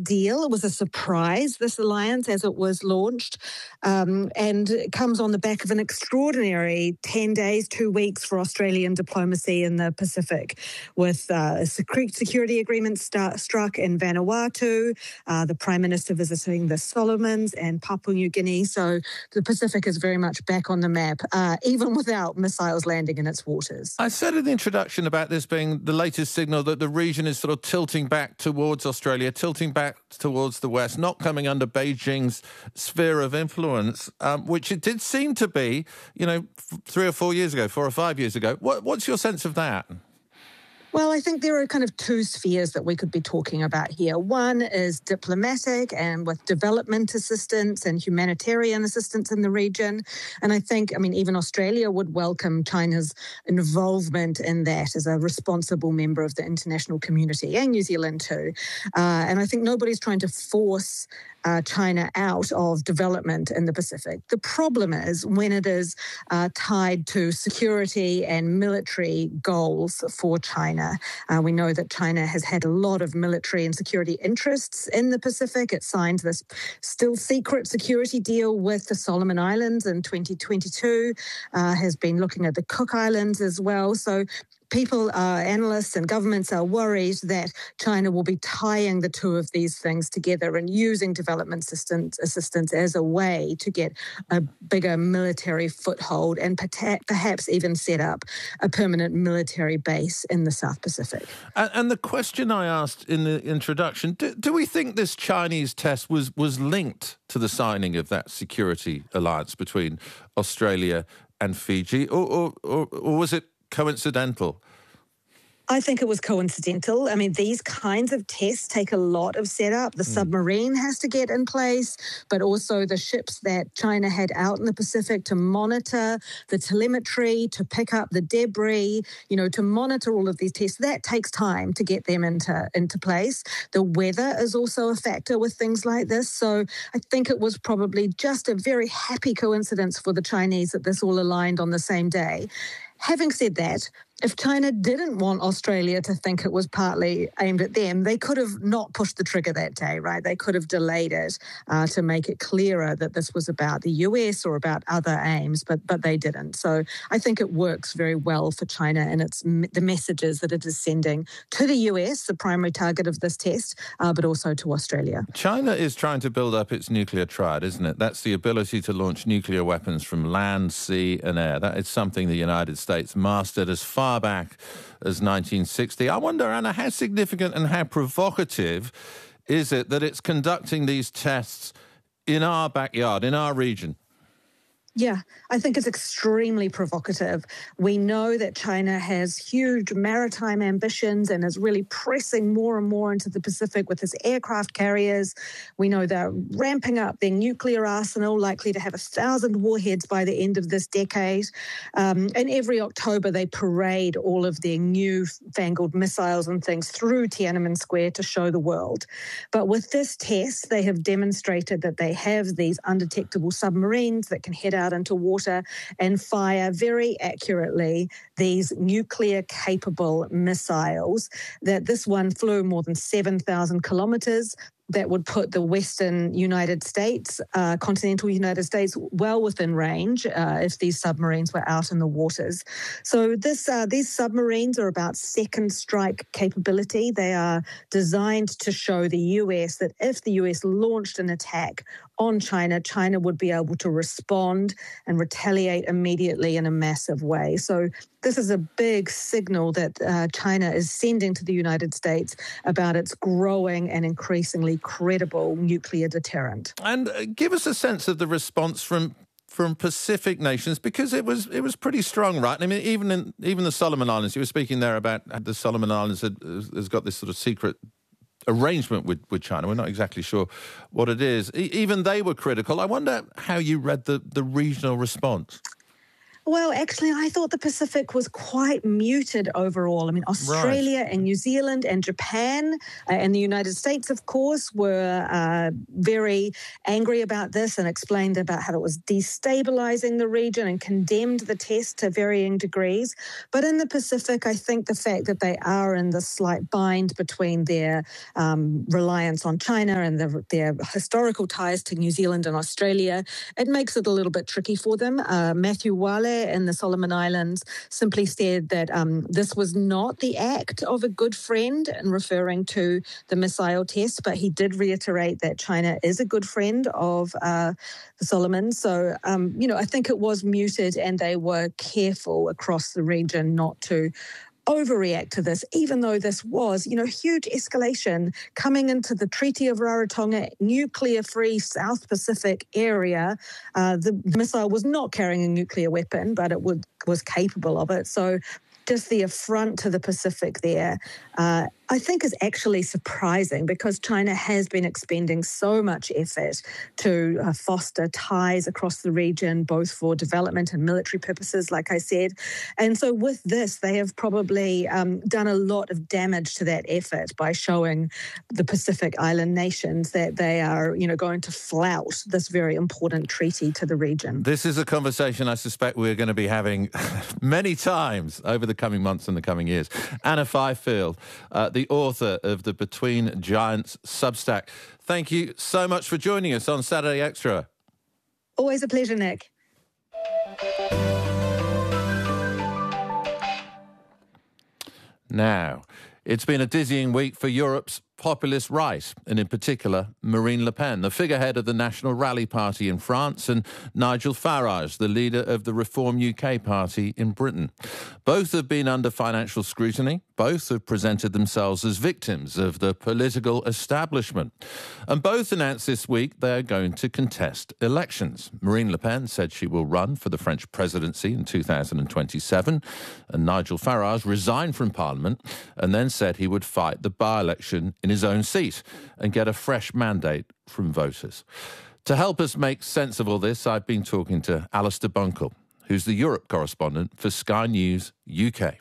deal. It was a surprise, this alliance, as it was launched, and it comes on the back of an extraordinary 10 days, 2 weeks for Australian diplomacy in the Pacific, with a security agreement struck in Vanuatu, the Prime Minister visiting the Solomons and Papua New Guinea. So the Pacific is very much back on the map, even without missiles landing in its waters. I said in the introduction about this being the latest signal that the region is sort of tilting back towards Australia, tilting back towards the West, not coming under Beijing's sphere of influence, which it did seem to be, 4 or 5 years ago. What's your sense of that? Well, I think there are kind of two spheres that we could be talking about here. One is diplomatic and with development assistance and humanitarian assistance in the region. And I think, even Australia would welcome China's involvement in that as a responsible member of the international community, and New Zealand too. And I think nobody's trying to force China out of development in the Pacific. The problem is when it is tied to security and military goals for China. We know that China has had a lot of military and security interests in the Pacific. It signed this still secret security deal with the Solomon Islands in 2022, has been looking at the Cook Islands as well. So people, analysts and governments are worried that China will be tying the two of these things together and using development assistance as a way to get a bigger military foothold and perhaps even set up a permanent military base in the South Pacific. And the question I asked in the introduction, do we think this Chinese test was linked to the signing of that security alliance between Australia and Fiji, or was it coincidental? I think it was coincidental. These kinds of tests take a lot of setup. The submarine has to get in place, but also the ships that China had out in the Pacific to monitor the telemetry, to pick up the debris, to monitor all of these tests. That takes time to get them into place. The weather is also a factor with things like this. So I think it was probably just a very happy coincidence for the Chinese that this all aligned on the same day. Having said that, if China didn't want Australia to think it was partly aimed at them, they could have not pushed the trigger that day, right? They could have delayed it to make it clearer that this was about the US or about other aims, but they didn't. So I think it works very well for China and the messages that it is sending to the US, the primary target of this test, but also to Australia. China is trying to build up its nuclear triad, isn't it? That's the ability to launch nuclear weapons from land, sea and air. That is something the United States mastered as far back as 1960. I wonder, Anna, how significant and how provocative is it that it's conducting these tests in our backyard, in our region? Yeah, I think it's extremely provocative. We know that China has huge maritime ambitions and is really pressing more and more into the Pacific with its aircraft carriers. We know they're ramping up their nuclear arsenal, likely to have 1,000 warheads by the end of this decade. And every October, they parade all of their newfangled missiles and things through Tiananmen Square to show the world. But with this test, they have demonstrated that they have these undetectable submarines that can head out into water and fire very accurately these nuclear-capable missiles. That this one flew more than 7,000 kilometres. That would put the western United States, continental United States, well within range if these submarines were out in the waters. So these submarines are about second strike capability. They are designed to show the US that if the US launched an attack on China, China would be able to respond and retaliate immediately in a massive way. So this is a big signal that China is sending to the United States about its growing and increasingly credible nuclear deterrent. And give us a sense of the response from Pacific nations, because it was pretty strong, right? I mean, even the Solomon Islands, you were speaking there about the Solomon Islands has got this sort of secret arrangement with China. We're not exactly sure what it is. Even they were critical. I wonder how you read the regional response. Well, actually, I thought the Pacific was quite muted overall. I mean, Australia and New Zealand and Japan and the United States, of course, were very angry about this and explained about how it was destabilizing the region and condemned the test to varying degrees. But in the Pacific, I think the fact that they are in this slight bind between their reliance on China and their historical ties to New Zealand and Australia, it makes it a little bit tricky for them. Matthew Wale in the Solomon Islands simply said that this was not the act of a good friend in referring to the missile test, but he did reiterate that China is a good friend of the Solomons. So, I think it was muted and they were careful across the region not to overreact to this, even though this was, huge escalation coming into the Treaty of Rarotonga, nuclear-free South Pacific area. The missile was not carrying a nuclear weapon, but it was capable of it. So just the affront to the Pacific there, I think is actually surprising because China has been expending so much effort to foster ties across the region, both for development and military purposes, like I said. And so with this, they have probably done a lot of damage to that effort by showing the Pacific Island nations that they are, going to flout this very important treaty to the region. This is a conversation I suspect we're going to be having many times over the coming months and the coming years. Anna Fifield, the author of the Between Giants Substack. Thank you so much for joining us on Saturday Extra. Always a pleasure, Nick. Now, it's been a dizzying week for Europe's populist right, and in particular Marine Le Pen, the figurehead of the National Rally Party in France, and Nigel Farage, the leader of the Reform UK party in Britain. Both have been under financial scrutiny. Both have presented themselves as victims of the political establishment. And both announced this week they are going to contest elections. Marine Le Pen said she will run for the French presidency in 2027, and Nigel Farage resigned from Parliament and then said he would fight the by-election in his own seat and get a fresh mandate from voters. To help us make sense of all this, I've been talking to Alistair Bunkle, who's the Europe correspondent for Sky News UK.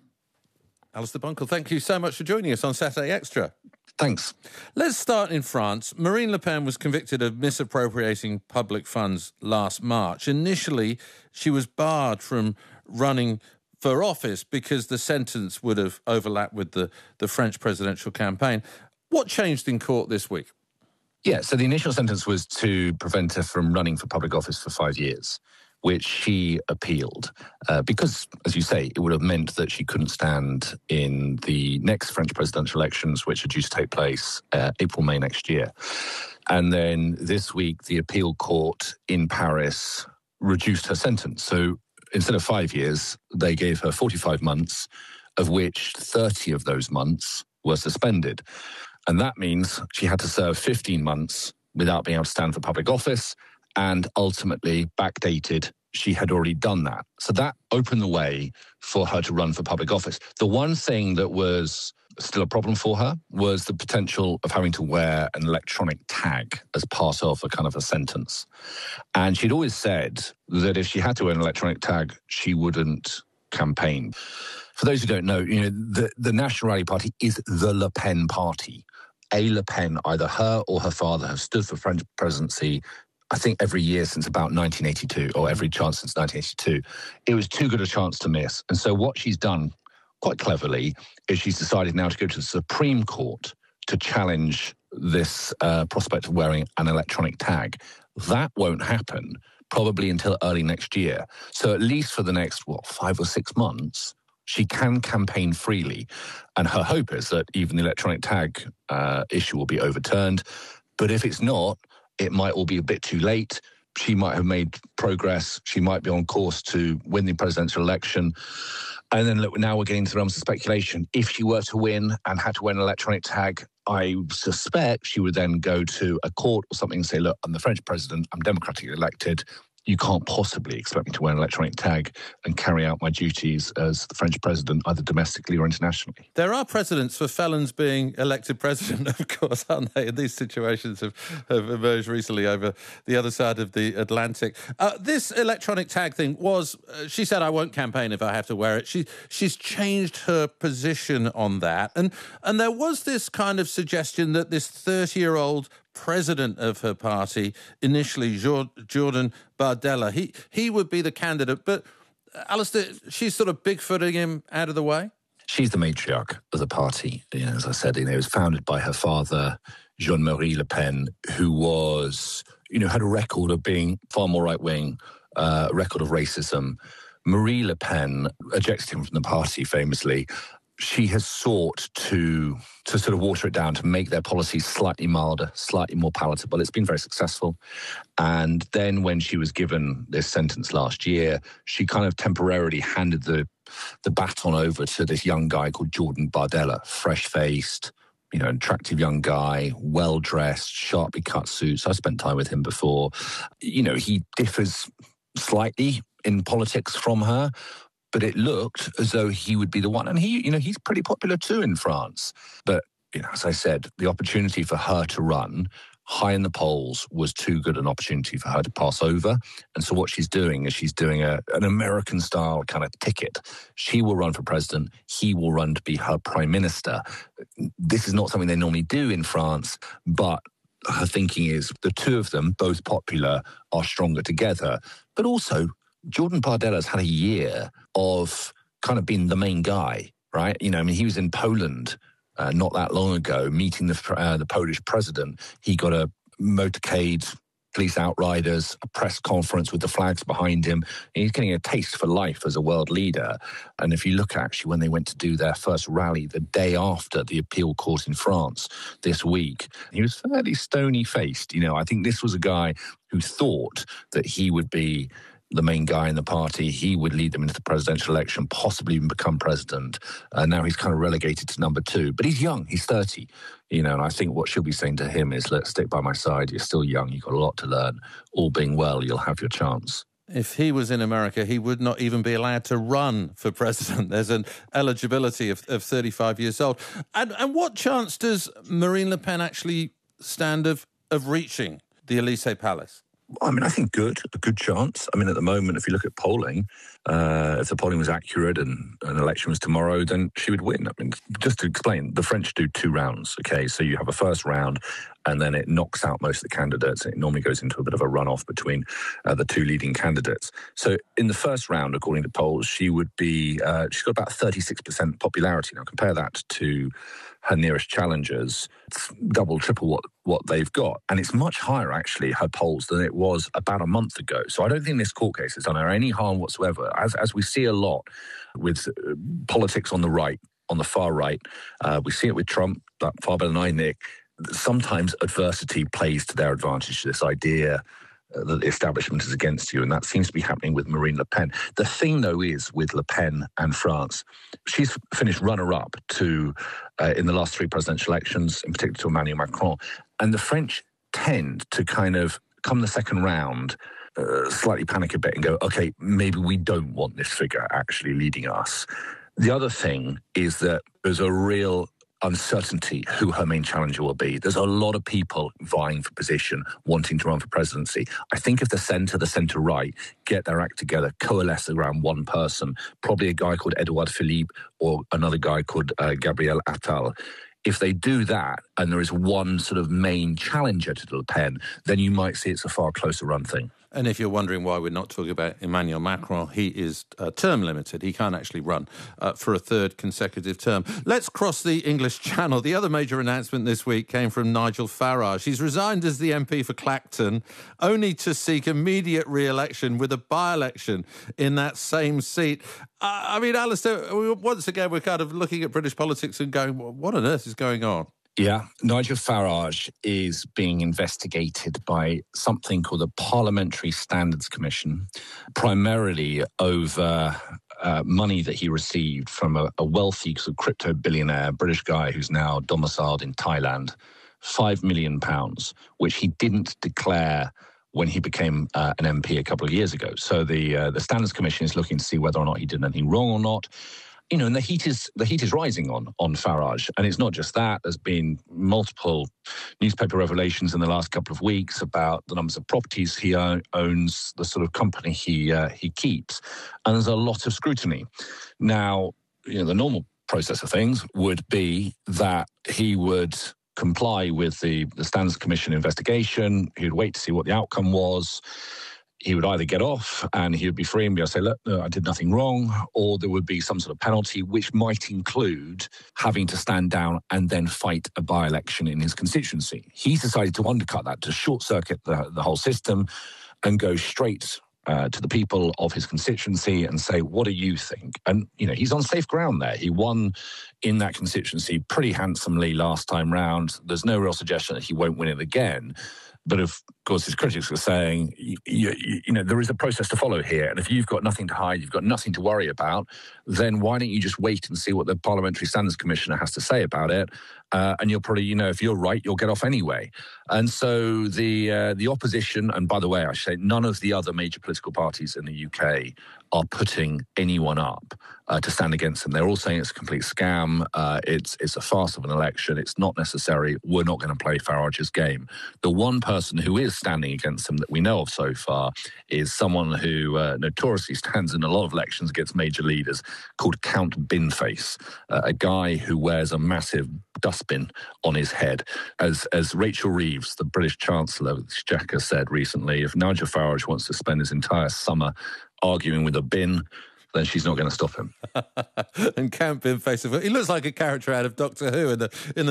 Alistair Bunkle, thank you so much for joining us on Saturday Extra. Thanks. Let's start in France. Marine Le Pen was convicted of misappropriating public funds last March. Initially, she was barred from running for office because the sentence would have overlapped with the French presidential campaign. What changed in court this week? Yeah, so the initial sentence was to prevent her from running for public office for 5 years, which she appealed because, as you say, it would have meant that she couldn't stand in the next French presidential elections, which are due to take place April, May next year. And then this week, the appeal court in Paris reduced her sentence. So instead of 5 years, they gave her 45 months, of which 30 of those months were suspended. And that means she had to serve 15 months without being able to stand for public office, and ultimately backdated. She had already done that. So that opened the way for her to run for public office. The one thing that was still a problem for her was the potential of having to wear an electronic tag as part of a kind of a sentence. And she'd always said that if she had to wear an electronic tag, she wouldn't campaign. For those who don't know, the National Rally Party is the Le Pen party. A Le Pen, either her or her father, have stood for French presidency, I think, every year since about 1982, or every chance since 1982. It was too good a chance to miss. And so what she's done, quite cleverly, is she's decided now to go to the Supreme Court to challenge this prospect of wearing an electronic tag. That won't happen probably until early next year. So at least for the next, 5 or 6 months, she can campaign freely. And her hope is that even the electronic tag issue will be overturned. But if it's not, it might all be a bit too late. She might have made progress. She might be on course to win the presidential election. And then look, now we're getting to the realms of speculation. If she were to win and had to wear an electronic tag, I suspect she would then go to a court or something and say, look, I'm the French president, I'm democratically elected, you can't possibly expect me to wear an electronic tag and carry out my duties as the French president, either domestically or internationally. There are precedents for felons being elected president, of course, aren't they? And these situations have emerged recently over the other side of the Atlantic. This electronic tag thing was, she said, I won't campaign if I have to wear it. She's changed her position on that. And there was this kind of suggestion that this 30-year-old president of her party, initially Jordan Bardella, he would be the candidate. But, Alistair, she's sort of bigfooting him out of the way? She's the matriarch of the party. As I said, it was founded by her father, Jean-Marie Le Pen, who was, had a record of being far more right-wing, record of racism. Marie Le Pen ejected him from the party famously. She has sought to sort of water it down, to make their policies slightly milder, slightly more palatable. It's been very successful. And then when she was given this sentence last year, she kind of temporarily handed the baton over to this young guy called Jordan Bardella, fresh-faced, attractive young guy, well-dressed, sharply cut suits. I spent time with him before. He differs slightly in politics from her, but it looked as though he would be the one. And he's pretty popular too in France. But, as I said, the opportunity for her to run high in the polls was too good an opportunity for her to pass over. And so what she's doing is she's doing an American-style kind of ticket. She will run for president. He will run to be her prime minister. This is not something they normally do in France, but her thinking is the two of them, both popular, are stronger together. But also, Jordan Bardella's had a year of kind of being the main guy, right? He was in Poland not that long ago, meeting the Polish president. He got a motorcade, police outriders, a press conference with the flags behind him. And he's getting a taste for life as a world leader. And if you look actually when they went to do their first rally the day after the appeal court in France this week, he was fairly stony-faced. I think this was a guy who thought that he would be the main guy in the party. He would lead them into the presidential election, possibly even become president. Now he's kind of relegated to number two. But he's young. He's 30. And I think what she'll be saying to him is, let's stick by my side. You're still young. You've got a lot to learn. All being well, you'll have your chance. If he was in America, he would not even be allowed to run for president. There's an eligibility of 35 years old. And what chance does Marine Le Pen actually stand of reaching the Élysée Palace? I think a good chance. At the moment, if you look at polling, if the polling was accurate and an election was tomorrow, then she would win. Just to explain, the French do 2 rounds, okay? So you have a first round, and then it knocks out most of the candidates. It normally goes into a bit of a runoff between the 2 leading candidates. So in the first round, according to polls, she would be, she's got about 36% popularity. Now compare that to her nearest challengers. It's double, triple what they've got. And it's much higher, actually, her polls, than it was about a month ago. So I don't think this court case has done her any harm whatsoever. As we see a lot with politics on the right, on the far right, we see it with Trump, but far better than I, Nick. Sometimes adversity plays to their advantage, this idea that the establishment is against you, and that seems to be happening with Marine Le Pen. The thing, though, is with Le Pen and France, she's finished runner-up to, in the last 3 presidential elections, in particular to Emmanuel Macron, and the French tend to kind of come the second round, slightly panic a bit and go, okay, maybe we don't want this figure actually leading us. The other thing is that there's a real uncertainty who her main challenger will be. There's a lot of people vying for position, wanting to run for presidency. I think if the centre-right get their act together, coalesce around one person, probably a guy called Edouard Philippe or another guy called Gabriel Attal, if they do that and there is one sort of main challenger to Le Pen, then you might see it's a far closer run thing. And if you're wondering why we're not talking about Emmanuel Macron, he is term limited. He can't actually run for a 3rd consecutive term. Let's cross the English Channel. The other major announcement this week came from Nigel Farage. He's resigned as the MP for Clacton, only to seek immediate re-election with a by-election in that same seat. Alistair, once again, we're kind of looking at British politics and going, what on earth is going on? Yeah, Nigel Farage is being investigated by something called the Parliamentary Standards Commission, primarily over money that he received from a wealthy sort of crypto billionaire, British guy who's now domiciled in Thailand, £5 million, which he didn't declare when he became an MP a couple of years ago. So the Standards Commission is looking to see whether or not he did anything wrong or not. You know, and the heat is rising on Farage, and it's not just that. There's been multiple newspaper revelations in the last couple of weeks about the numbers of properties he owns, the sort of company he keeps, and there's a lot of scrutiny. Now, you know, the normal process of things would be that he would comply with the Standards Commission investigation. He would wait to see what the outcome was. He would either get off and he would be free and be able to say, look, no, I did nothing wrong, or there would be some sort of penalty, which might include having to stand down and then fight a by-election in his constituency. He's decided to undercut that, to short-circuit the whole system and go straight to the people of his constituency and say, what do you think? And, you know, he's on safe ground there. He won in that constituency pretty handsomely last time round. There's no real suggestion that he won't win it again. But of course, his critics are saying, you know, there is a process to follow here. And if you've got nothing to hide, you've got nothing to worry about, then why don't you just wait and see what the Parliamentary Standards Commissioner has to say about it? And you'll probably, you know, if you're right, you'll get off anyway. And so the opposition, and by the way, I should say none of the other major political parties in the UK are putting anyone up to stand against him. They're all saying it's a complete scam. It's a farce of an election. It's not necessary. We're not going to play Farage's game. The one person who is standing against him that we know of so far is someone who notoriously stands in a lot of elections against major leaders, called Count Binface, a guy who wears a massive dustbin on his head. As Rachel Reeves, the British Chancellor of the Exchequer, said recently, if Nigel Farage wants to spend his entire summer arguing with a bin, then she's not going to stop him. And Count Binface, he looks like a character out of Doctor Who in the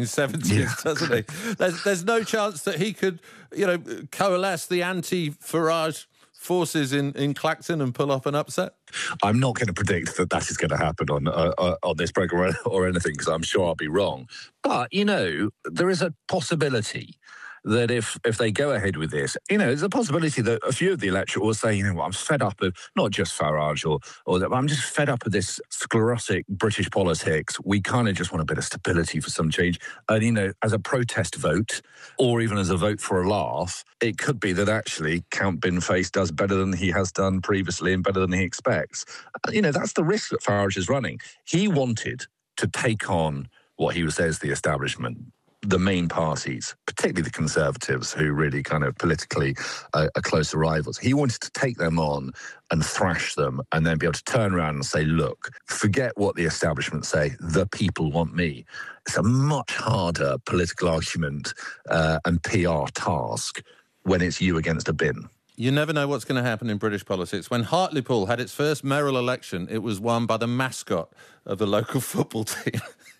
1970s, doesn't he? There's no chance that he could, you know, coalesce the anti-Farage forces in Clacton and pull off an upset? I'm not going to predict that is going to happen on this programme or anything, because I'm sure I'll be wrong. But, you know, there is a possibility that if they go ahead with this, you know, there's a possibility that a few of the electorate will say, you know what, I'm fed up of not just Farage or that, I'm just fed up of this sclerotic British politics. We kind of just want a bit of stability for some change. And, you know, as a protest vote or even as a vote for a laugh, it could be that actually Count Binface does better than he has done previously and better than he expects. You know, that's the risk that Farage is running. He wanted to take on what he says the establishment, the main parties, particularly the Conservatives, who really kind of politically are closer rivals. He wanted to take them on and thrash them and then be able to turn around and say, look, forget what the establishment say, the people want me. It's a much harder political argument and PR task when it's you against a bin. You never know what's going to happen in British politics. When Hartlepool had its first mayoral election, it was won by the mascot of the local football team.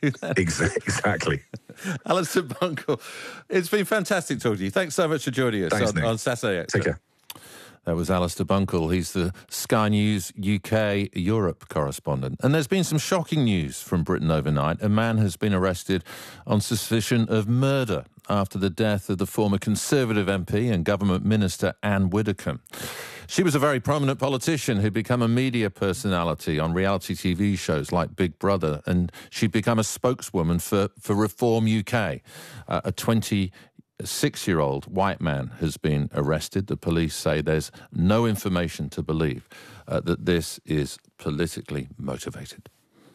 Exactly. Alastair Bunkle, it's been fantastic talking to you. Thanks so much for joining us on Saturday Extra. Take care. That was Alastair Bunkle. He's the Sky News UK Europe correspondent. And there's been some shocking news from Britain overnight. A man has been arrested on suspicion of murder after the death of the former Conservative MP and government minister Anne Widdecombe. She was a very prominent politician who'd become a media personality on reality TV shows like Big Brother, and she'd become a spokeswoman for Reform UK. A 26-year-old white man has been arrested. The police say there's no information to believe that this is politically motivated.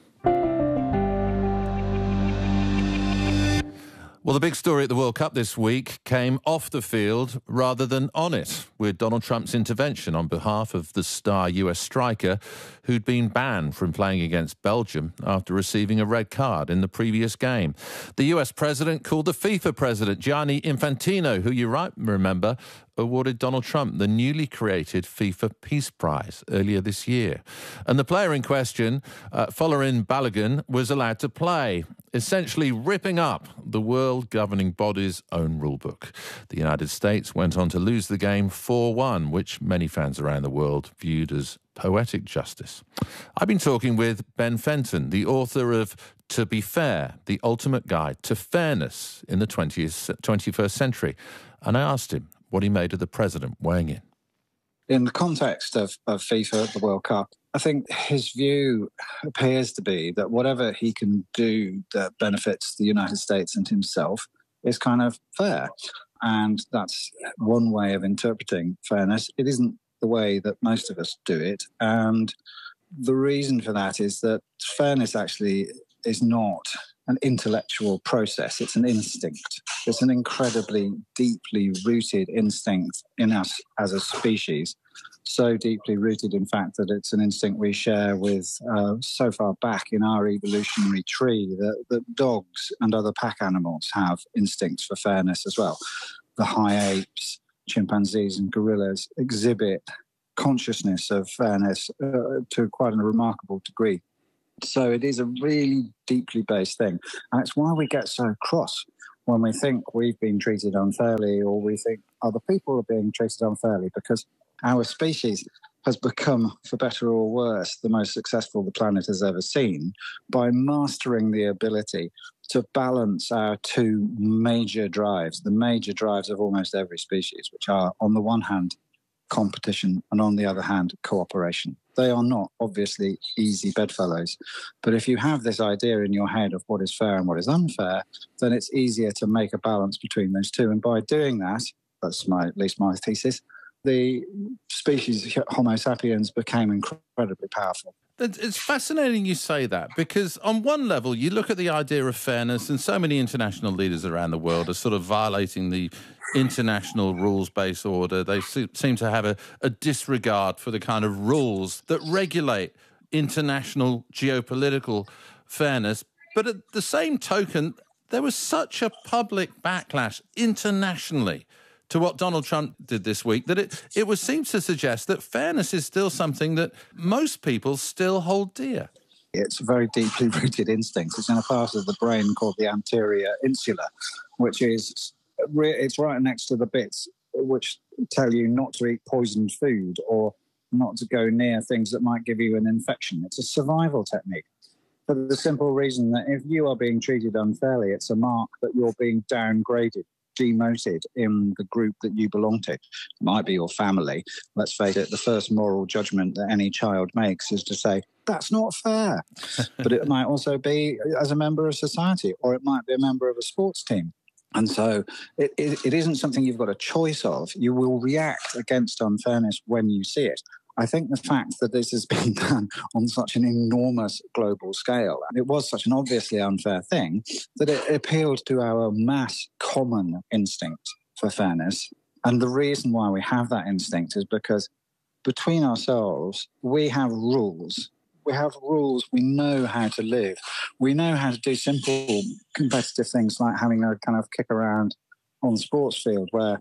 Well, the big story at the World Cup this week came off the field rather than on it, with Donald Trump's intervention on behalf of the star US striker who'd been banned from playing against Belgium after receiving a red card in the previous game. The US president called the FIFA president, Gianni Infantino, who you might remember awarded Donald Trump the newly created FIFA Peace Prize earlier this year. And the player in question, Folarin Balogun, was allowed to play, essentially ripping up the world governing body's own rulebook. The United States went on to lose the game 4-1, which many fans around the world viewed as poetic justice. I've been talking with Ben Fenton, the author of To Be Fair, The Ultimate Guide to Fairness in the 21st Century. And I asked him what he made of the president weighing in. In the context of FIFA, the World Cup, I think his view appears to be that whatever he can do that benefits the United States and himself is kind of fair. And that's one way of interpreting fairness. It isn't the way that most of us do it. And the reason for that is that fairness actually is not an intellectual process. It's an instinct. It's an incredibly deeply rooted instinct in us as a species. So deeply rooted, in fact, that it's an instinct we share with so far back in our evolutionary tree that dogs and other pack animals have instincts for fairness as well. The high apes, chimpanzees and gorillas exhibit consciousness of fairness to quite a remarkable degree. So it is a really deeply based thing. And it's why we get so cross when we think we've been treated unfairly or we think other people are being treated unfairly, because our species has become, for better or worse, the most successful the planet has ever seen by mastering the ability to balance our two major drives, the major drives of almost every species, which are, on the one hand, competition, and on the other hand, cooperation. They are not obviously easy bedfellows, but if you have this idea in your head of what is fair and what is unfair, then it's easier to make a balance between those two. And by doing that, that's at least my thesis, the species Homo sapiens became incredibly powerful. It's fascinating you say that, because on one level, you look at the idea of fairness, and so many international leaders around the world are sort of violating the international rules-based order. They seem to have a disregard for the kind of rules that regulate international geopolitical fairness. But at the same token, there was such a public backlash internationally to what Donald Trump did this week that it was seems to suggest that fairness is still something that most people still hold dear. It's a very deeply rooted instinct. It's in a part of the brain called the anterior insula, which is it's right next to the bits which tell you not to eat poisoned food or not to go near things that might give you an infection. It's a survival technique. For the simple reason that if you are being treated unfairly, it's a mark that you're being downgraded, demoted in the group that you belong to. It might be your family. Let's face it, the first moral judgment that any child makes is to say, that's not fair. But it might also be as a member of society, or it might be a member of a sports team. And so it isn't something you've got a choice of. You will react against unfairness when you see it. I think the fact that this has been done on such an enormous global scale, and it was such an obviously unfair thing, that it appealed to our mass common instinct for fairness. And the reason why we have that instinct is because between ourselves, we have rules. We have rules. We know how to live. We know how to do simple competitive things like having a kind of kick around on the sports field where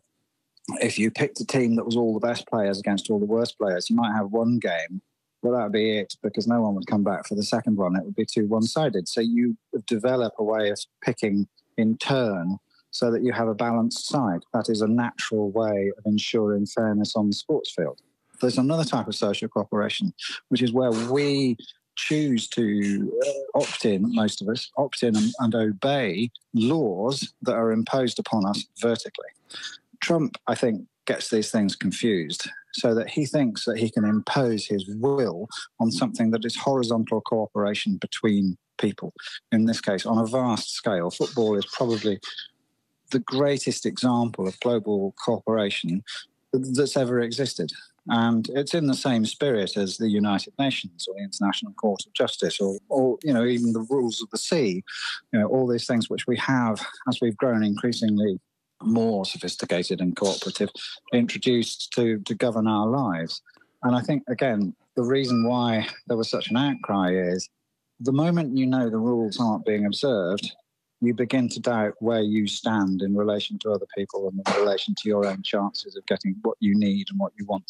if you picked a team that was all the best players against all the worst players, you might have one game, but that would be it because no one would come back for the second one. It would be too one-sided. So you develop a way of picking in turn so that you have a balanced side. That is a natural way of ensuring fairness on the sports field. There's another type of social cooperation, which is where we choose to opt in, most of us, opt in and obey laws that are imposed upon us vertically. Trump, I think, gets these things confused so that he thinks that he can impose his will on something that is horizontal cooperation between people. In this case, on a vast scale, football is probably the greatest example of global cooperation that's ever existed. And it's in the same spirit as the United Nations or the International Court of Justice or even the rules of the sea, all these things which we have as we've grown increasingly more sophisticated and cooperative, introduced to govern our lives. And I think, again, the reason why there was such an outcry is the moment you know the rules aren't being observed, you begin to doubt where you stand in relation to other people and in relation to your own chances of getting what you need and what you want.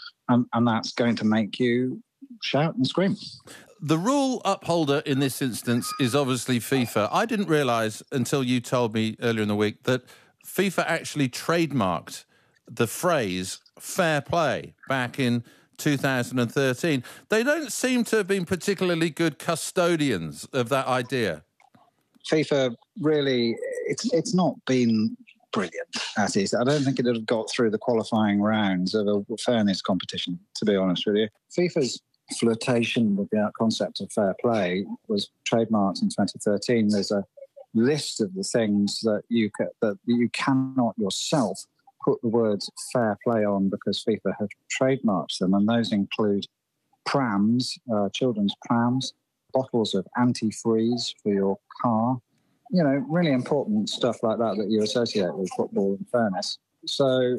And that's going to make you shout and scream. The rule upholder in this instance is obviously FIFA. I didn't realise until you told me earlier in the week that FIFA actually trademarked the phrase fair play back in 2013. They don't seem to have been particularly good custodians of that idea. FIFA really, it's not been brilliant at it. I don't think it would have got through the qualifying rounds of a fairness competition, to be honest with you. FIFA's flirtation with the concept of fair play was trademarked in 2013. There's a list of the things that you cannot yourself put the words fair play on because FIFA have trademarked them, and those include prams, children's prams, bottles of antifreeze for your car, really important stuff like that you associate with football and fairness. So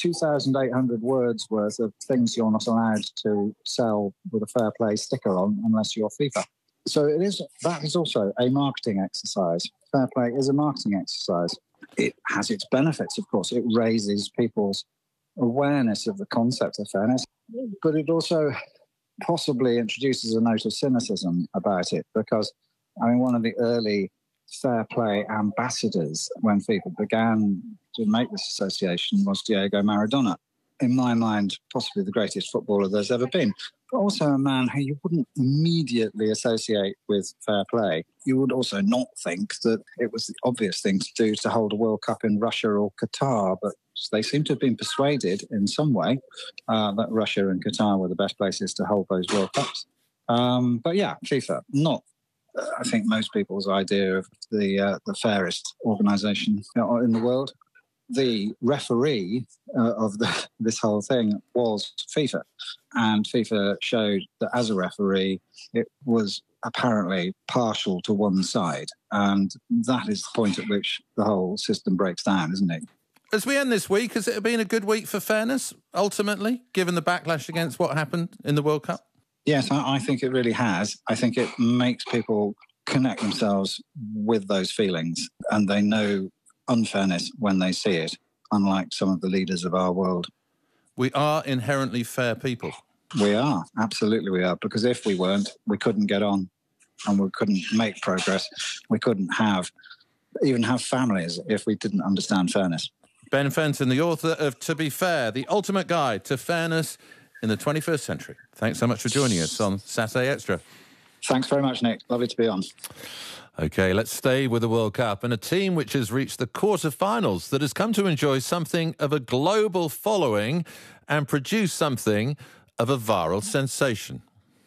2,800 words worth of things you're not allowed to sell with a fair play sticker on unless you're FIFA. So that is also a marketing exercise. Fair play is a marketing exercise. It has its benefits, of course. It raises people's awareness of the concept of fairness, but it also possibly introduces a note of cynicism about it because, one of the early fair play ambassadors when FIFA began to make this association was Diego Maradona. In my mind, possibly the greatest footballer there's ever been, but also a man who you wouldn't immediately associate with fair play. You would also not think that it was the obvious thing to do to hold a World Cup in Russia or Qatar, but they seem to have been persuaded in some way that Russia and Qatar were the best places to hold those World Cups. But yeah, FIFA, not, I think, most people's idea of the fairest organisation in the world. The referee of this whole thing was FIFA, and FIFA showed that as a referee, it was apparently partial to one side, and that is the point at which the whole system breaks down, isn't it? As we end this week, has it been a good week for fairness, ultimately, given the backlash against what happened in the World Cup? Yes, I think it really has. I think it makes people connect themselves with those feelings, and they know unfairness when they see it, unlike some of the leaders of our world. We are inherently fair people. We are, absolutely we are, because if we weren't, we couldn't get on and we couldn't make progress. We couldn't even have families if we didn't understand fairness. Ben Fenton, the author of To Be Fair, the ultimate guide to fairness in the 21st century. Thanks so much for joining us on Saturday Extra. Thanks very much, Nick. Lovely to be on. OK, let's stay with the World Cup and a team which has reached the quarter-finals that has come to enjoy something of a global following and produce something of a viral sensation.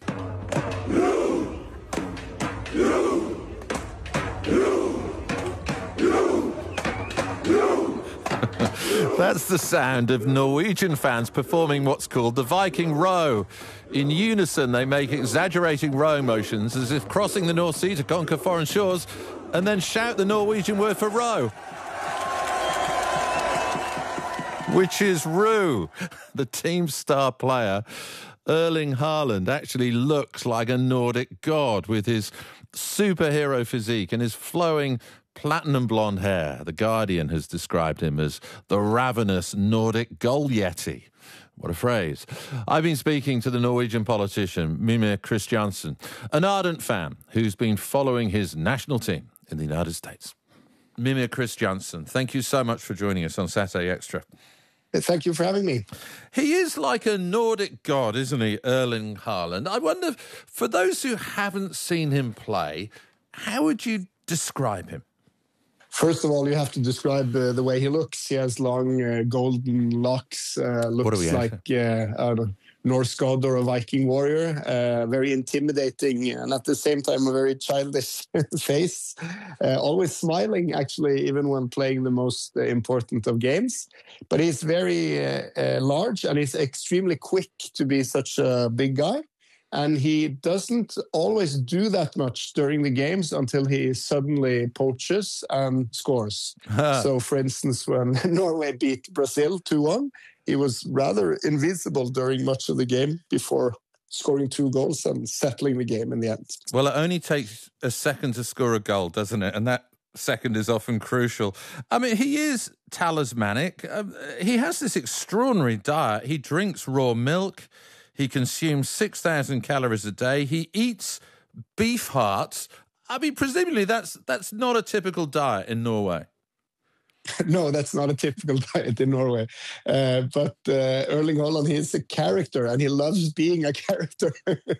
That's the sound of Norwegian fans performing what's called the Viking row. In unison, they make exaggerating rowing motions as if crossing the North Sea to conquer foreign shores, and then shout the Norwegian word for row, which is Rue. The team's star player, Erling Haaland, actually looks like a Nordic god with his superhero physique and his flowing platinum blonde hair. The Guardian has described him as the ravenous Nordic goal yeti. What a phrase. I've been speaking to the Norwegian politician Mimir Christiansen, an ardent fan who's been following his national team in the United States. Mimir Christiansen, thank you so much for joining us on Saturday Extra. Thank you for having me. He is like a Nordic god, isn't he, Erling Haaland? I wonder, for those who haven't seen him play, how would you describe him? First of all, you have to describe the way he looks. He has long golden locks, looks like Norse god or a Viking warrior, very intimidating and at the same time a very childish face, always smiling actually even when playing the most important of games. But he's very large and he's extremely quick to be such a big guy. And he doesn't always do that much during the games until he suddenly poaches and scores. So, for instance, when Norway beat Brazil 2-1, he was rather invisible during much of the game before scoring 2 goals and settling the game in the end. Well, it only takes a second to score a goal, doesn't it? And that second is often crucial. I mean, he is talismanic. He has this extraordinary diet. He drinks raw milk. He consumes 6,000 calories a day. He eats beef hearts. I mean, presumably that's not a typical diet in Norway. No, that's not a typical diet in Norway. But Erling Haaland, he's a character and he loves being a character.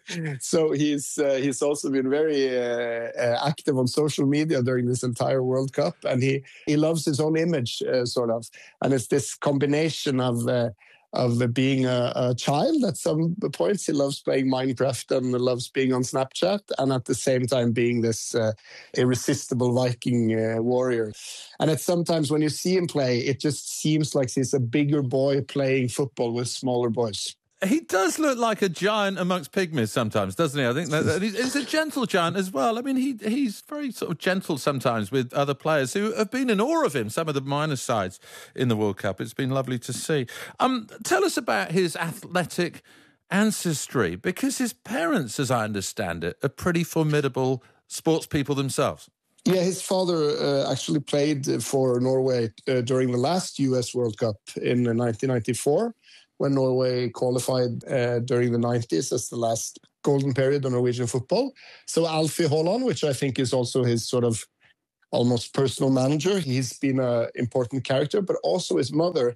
So he's also been very active on social media during this entire World Cup. And he loves his own image, sort of. And it's this combination of being a child. At some points, he loves playing Minecraft and loves being on Snapchat, and at the same time being this irresistible Viking warrior. And at sometimes when you see him play, it just seems like he's a bigger boy playing football with smaller boys. He does look like a giant amongst pygmies sometimes, doesn't he? I think that he's a gentle giant as well. I mean, he's very sort of gentle sometimes with other players who have been in awe of him, some of the minor sides in the World Cup. It's been lovely to see. Tell us about his athletic ancestry, because his parents, as I understand it, are pretty formidable sports people themselves. Yeah, his father actually played for Norway during the last US World Cup in 1994. When Norway qualified during the 90s as the last golden period of Norwegian football. So Alfie Haaland, which I think is also his sort of almost personal manager, he's been an important character, but also his mother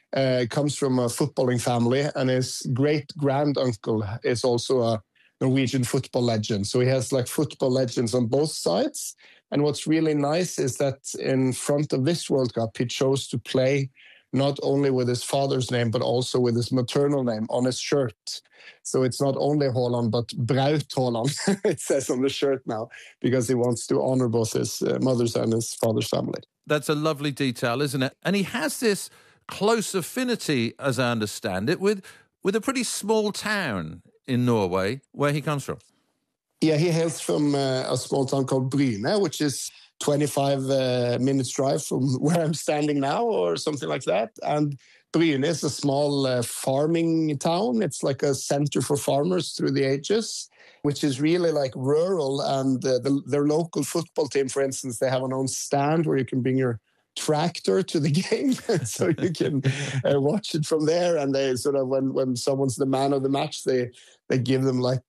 comes from a footballing family, and his great-granduncle is also a Norwegian football legend. So he has like football legends on both sides. And what's really nice is that in front of this World Cup, he chose to play not only with his father's name, but also with his maternal name on his shirt. So it's not only Haaland, but Braut Haaland, it says on the shirt now, because he wants to honor both his mother's and his father's family. That's a lovely detail, isn't it? And he has this close affinity, as I understand it, with a pretty small town in Norway where he comes from. Yeah, he hails from a small town called Bryne, which is 25 minutes drive from where I'm standing now or something like that. And Bryne is a small farming town. It's like a center for farmers through the ages, which is really like rural. And their local football team, for instance, they have an own stand where you can bring your tractor to the game so you can watch it from there. And they sort of, when someone's the man of the match, they give them like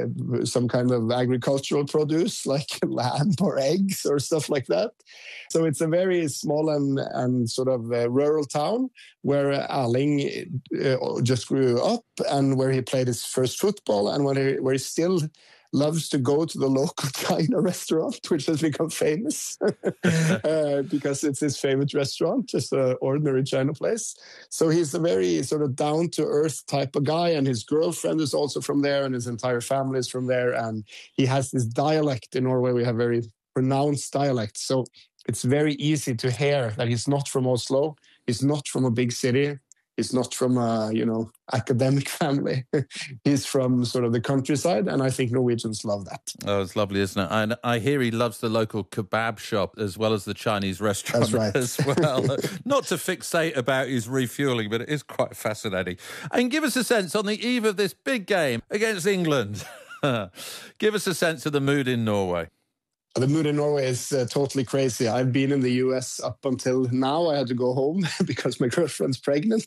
some kind of agricultural produce like lamb or eggs or stuff like that. So it's a very small and sort of rural town where Erling just grew up, and where he played his first football, and where he still loves to go to the local China restaurant, which has become famous because it's his favorite restaurant, just an ordinary China place. So he's a very sort of down-to-earth type of guy, and his girlfriend is also from there, and his entire family is from there, and he has this dialect. In Norway, we have very pronounced dialects, so it's very easy to hear that he's not from Oslo, he's not from a big city, he's not from a, academic family. He's from sort of the countryside, and I think Norwegians love that. Oh, it's lovely, isn't it? And I hear he loves the local kebab shop as well as the Chinese restaurant. That's right. As well. Not to fixate about his refuelling, but it is quite fascinating. And give us a sense, on the eve of this big game against England, give us a sense of the mood in Norway. The mood in Norway is totally crazy. I've been in the US up until now. I had to go home because my girlfriend's pregnant.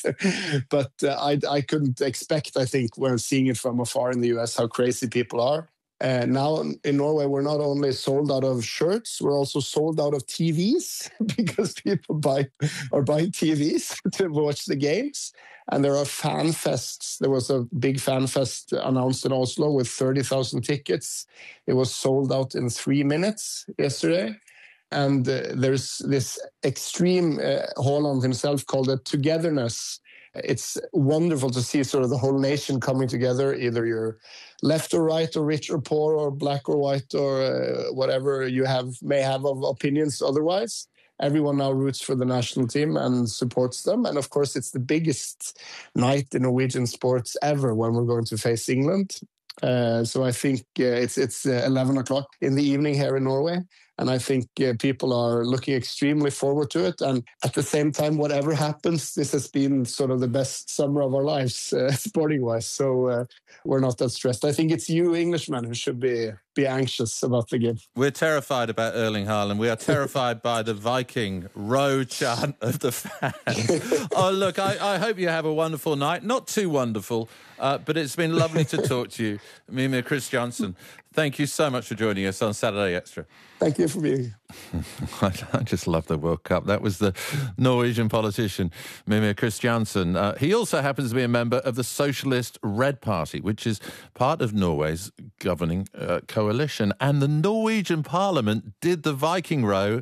But I couldn't expect, I think, when seeing it from afar in the US, how crazy people are. Now in Norway, we're not only sold out of shirts, we're also sold out of TVs because people are buying TVs to watch the games. And there are fan fests. There was a big fan fest announced in Oslo with 30,000 tickets. It was sold out in 3 minutes yesterday. And there's this extreme, Haaland himself called it togetherness. It's wonderful to see sort of the whole nation coming together, either you're left or right or rich or poor or black or white or whatever you may have of opinions otherwise. Everyone now roots for the national team and supports them. And of course, it's the biggest night in Norwegian sports ever when we're going to face England. So I think it's 11 o'clock in the evening here in Norway. And I think people are looking extremely forward to it. And at the same time, whatever happens, this has been sort of the best summer of our lives, sporting-wise. So we're not that stressed. I think it's you Englishmen who should be anxious about the game. We're terrified about Erling Haaland. We are terrified by the Viking row chant of the fans. Oh, look, I hope you have a wonderful night. Not too wonderful, but it's been lovely to talk to you. Mimir Kristjansson, thank you so much for joining us on Saturday Extra. Thank you for being here. I just love the World Cup. That was the Norwegian politician, Mimir Kristjansson. He also happens to be a member of the Socialist Red Party, which is part of Norway's governing coalition. And the Norwegian Parliament did the Viking row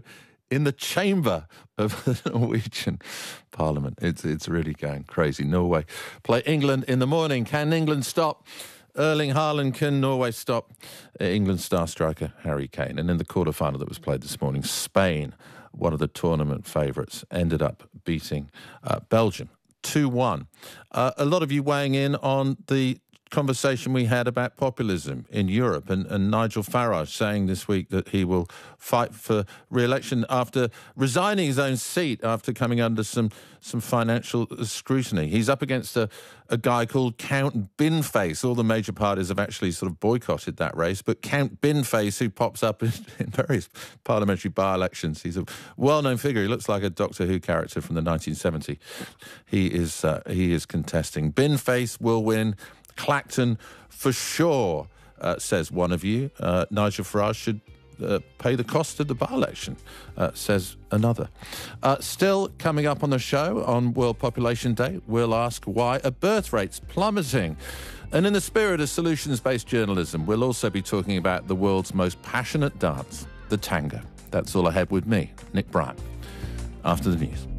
in the chamber of the Norwegian Parliament. It's really going crazy. Norway play England in the morning. Can England stop Erling Haaland? Can Norway stop England star striker Harry Kane? And in the quarterfinal that was played this morning, Spain, one of the tournament favourites, ended up beating Belgium 2-1. A lot of you weighing in on the conversation we had about populism in Europe, and Nigel Farage saying this week that he will fight for re-election after resigning his own seat after coming under some financial scrutiny. He's up against a guy called Count Binface. All the major parties have actually sort of boycotted that race, but Count Binface, who pops up in various parliamentary by-elections, he's a well-known figure. He looks like a Doctor Who character from the 1970s. He is contesting. Binface will win Clacton for sure, says one of you. Nigel Farage should pay the cost of the by-election, says another. Still coming up on the show on World Population Day, we'll ask why are birth rates plummeting? And in the spirit of solutions-based journalism, we'll also be talking about the world's most passionate dance, the tango. That's all ahead with me, Nick Bryant, after the news.